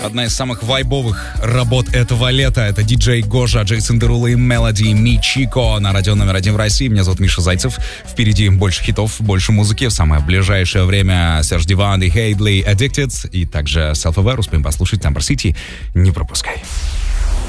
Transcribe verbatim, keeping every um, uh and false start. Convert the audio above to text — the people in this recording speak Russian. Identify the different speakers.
Speaker 1: Одна из самых вайбовых работ этого лета — это диджей Гожа, Джейсон Деруло и Мелоди Мичико на радио номер один в России. Меня зовут Миша Зайцев. Впереди больше хитов, больше музыки. В самое ближайшее время Серж Диван и Хейдли Addicted. И также Self-Aware. Успеем послушать Number City. Не пропускай.